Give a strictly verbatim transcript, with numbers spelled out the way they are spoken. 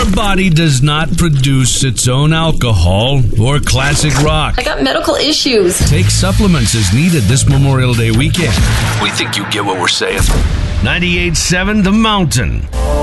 Your body does not produce its own alcohol or classic rock. I got medical issues. Take supplements as needed this Memorial Day weekend. We think you get what we're saying. ninety-eight point seven The Mountain.